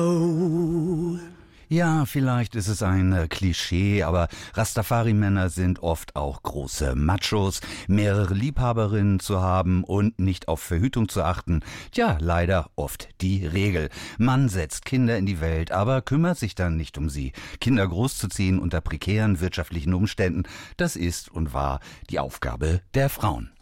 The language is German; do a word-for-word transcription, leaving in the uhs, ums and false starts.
Ja, vielleicht ist es ein äh, Klischee, aber Rastafari-Männer sind oft auch große Machos. Mehrere Liebhaberinnen zu haben und nicht auf Verhütung zu achten, tja, leider oft die Regel. Man setzt Kinder in die Welt, aber kümmert sich dann nicht um sie. Kinder großzuziehen unter prekären wirtschaftlichen Umständen, das ist und war die Aufgabe der Frauen.